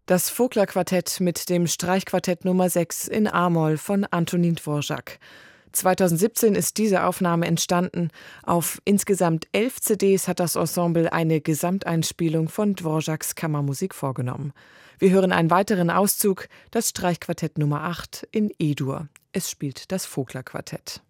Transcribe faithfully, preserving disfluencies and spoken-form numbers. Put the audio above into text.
Das Vogler-Quartett mit dem Streichquartett Nummer sechs in a-Moll von Antonín Dvořák. zweitausendsiebzehn ist diese Aufnahme entstanden. Auf insgesamt elf C Ds hat das Ensemble eine Gesamteinspielung von Dvořáks Kammermusik vorgenommen. Wir hören einen weiteren Auszug, das Streichquartett Nummer acht in E-Dur. Es spielt das Vogler-Quartett.